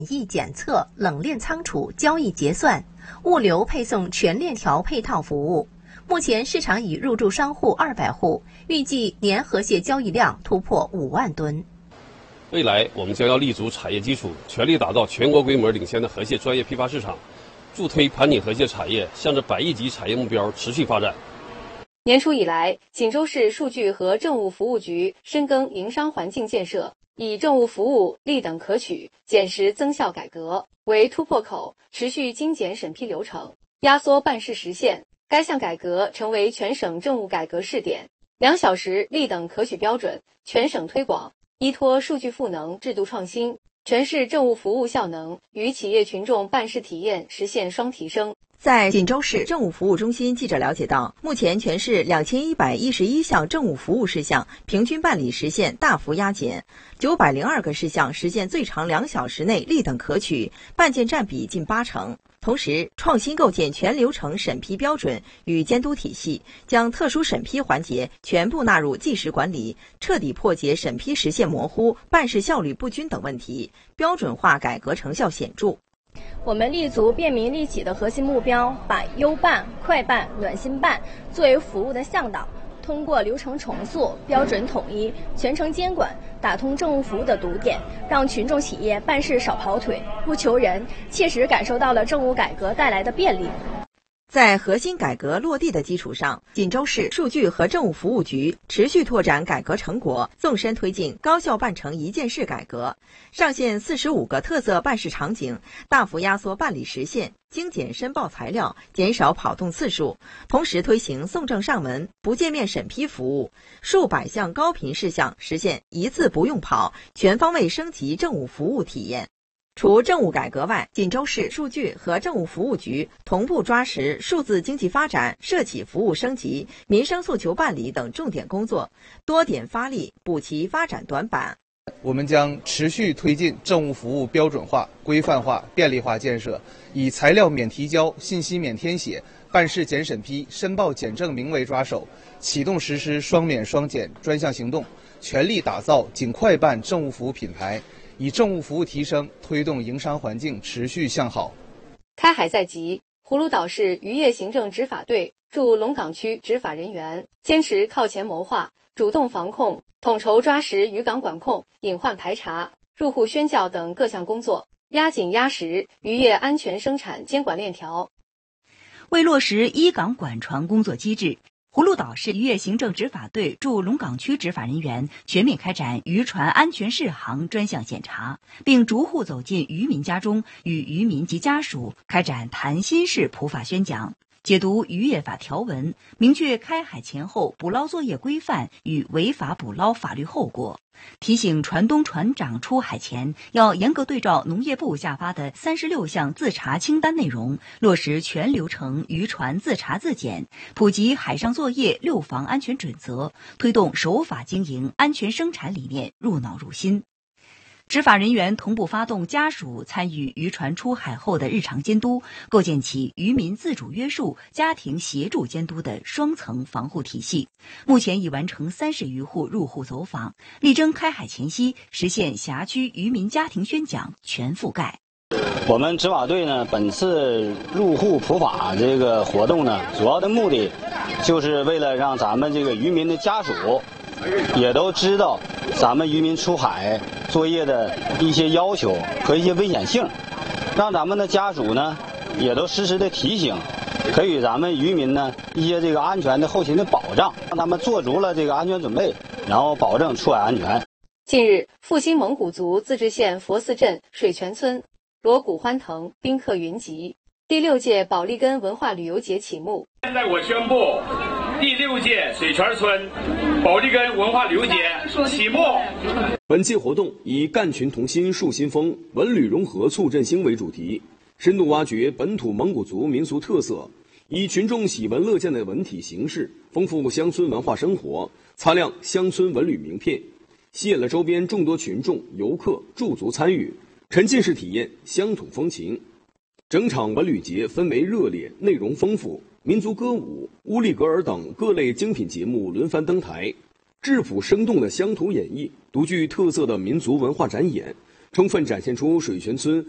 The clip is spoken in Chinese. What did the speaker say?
疫检测、冷链仓储、交易结算、物流配送全链条配套服务。目前市场已入驻商户200户，预计年河蟹交易量突破5万吨。 未来我们将要立足产业基础，全力打造全国规模领先的河蟹专业批发市场，助推盘锦河蟹产业向着100亿级产业目标持续发展。 年初以来，锦州市数据和政务服务局深耕营商环境建设，以政务服务立等可取、减时增效改革为突破口，持续精简审批流程，压缩办事时限。该项改革成为全省政务改革试点，2小时立等可取标准全省推广，依托数据赋能、制度创新，全市政务服务效能与企业群众办事体验实现双提升。 在锦州市政务服务中心，记者了解到，目前全市2111项政务服务事项平均办理时限大幅压减，902个事项实现最长2小时内立等可取，办件占比近80%。同时，创新构建全流程审批标准与监督体系，将特殊审批环节全部纳入计时管理，彻底破解审批时限模糊、办事效率不均等问题，标准化改革成效显著。 我们立足便民利企的核心目标，把优办、快办、暖心办作为服务的向导，通过流程重塑、标准统一、全程监管，打通政务服务的堵点，让群众企业办事少跑腿、不求人，切实感受到了政务改革带来的便利。在核心改革落地的基础上，锦州市数据和政务服务局持续拓展改革成果，纵深推进高效办成一件事改革，上线45个特色办事场景，大幅压缩办理时限，精简申报材料，减少跑动次数，同时推行送证上门、不见面审批服务，数百项高频事项实现一次不用跑，全方位升级政务服务体验。除政务改革外，锦州市数据和政务服务局同步抓实数字经济发展、社企服务升级、民生诉求办理等重点工作，多点发力，补齐发展短板。 我们将持续推进政务服务标准化、规范化、便利化建设，以材料免提交、信息免填写、办事减审批、申报减证明为抓手，启动实施双免双减专项行动，全力打造锦快办政务服务品牌，以政务服务提升推动营商环境持续向好。 开海在即，葫芦岛市渔业行政执法队驻龙岗区执法人员坚持靠前谋划，主动防控，统筹抓实渔港管控、隐患排查、入户宣教等各项工作，压紧压实渔业安全生产监管链条。 为落实依港管船工作机制，葫芦岛市渔业行政执法队驻龙岗区执法人员全面开展渔船安全适航专项检查，并逐户走进渔民家中，与渔民及家属开展谈心式普法宣讲，解读渔业法条文，明确开海前后捕捞作业规范与违法捕捞法律后果，提醒船东船长出海前要严格对照农业部下发的36项自查清单内容，落实全流程渔船自查自检，普及海上作业6防安全准则，推动守法经营、安全生产理念入脑入心。执法人员同步发动家属参与渔船出海后的日常监督，构建起渔民自主约束、家庭协助监督的双层防护体系。目前已完成30余户入户走访，力争开海前夕实现辖区渔民家庭宣讲全覆盖。 我们执法队呢，本次入户普法这个活动呢，主要的目的就是为了让咱们这个渔民的家属也都知道咱们渔民出海作业的一些要求和一些危险性，让咱们的家属呢也都实时的提醒，给予咱们渔民呢一些这个安全的后勤的保障，让他们做足了这个安全准备，然后保证出海安全。 近日，复兴蒙古族自治县佛寺镇水泉村锣鼓欢腾，宾客云集，第6届保利根文化旅游节启幕。 现在我宣布，第6届水泉村保利根文化旅游节启幕。 本届活动以干群同心树新风，文旅融合促振兴为主题，深度挖掘本土蒙古族民俗特色，以群众喜闻乐见的文体形式，丰富乡村文化生活，擦亮乡村文旅名片，吸引了周边众多群众、游客驻足参与，沉浸式体验乡土风情。整场文旅节氛围热烈，内容丰富，民族歌舞、乌力格尔等各类精品节目轮番登台，质朴生动的乡土演绎，独具特色的民族文化展演，充分展现出水泉村